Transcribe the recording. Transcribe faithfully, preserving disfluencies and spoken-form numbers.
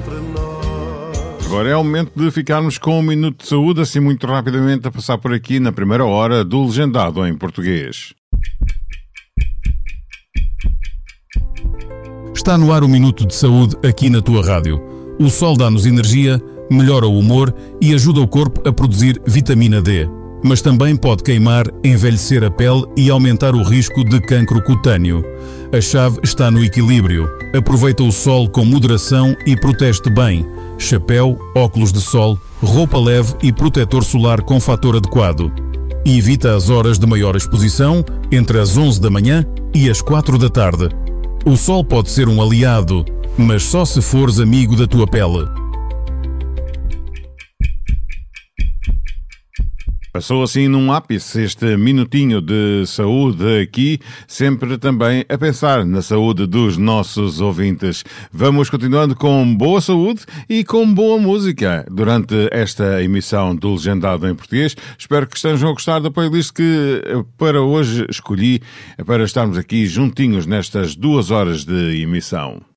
entre nós. Agora é o momento de ficarmos com um minuto de saúde, assim muito rapidamente a passar por aqui na primeira hora do Legendado em Português. Está no ar o Minuto de Saúde aqui na tua rádio. O sol dá-nos energia, melhora o humor e ajuda o corpo a produzir vitamina D. Mas também pode queimar, envelhecer a pele e aumentar o risco de cancro cutâneo. A chave está no equilíbrio. Aproveita o sol com moderação e protege-te bem. Chapéu, óculos de sol, roupa leve e protetor solar com fator adequado. E evita as horas de maior exposição entre as onze da manhã e as quatro da tarde. O sol pode ser um aliado, mas só se fores amigo da tua pele. Passou assim num ápice este minutinho de saúde aqui, sempre também a pensar na saúde dos nossos ouvintes. Vamos continuando com boa saúde e com boa música durante esta emissão do Legendado em Português. Espero que estejam a gostar da playlist que para hoje escolhi para estarmos aqui juntinhos nestas duas horas de emissão.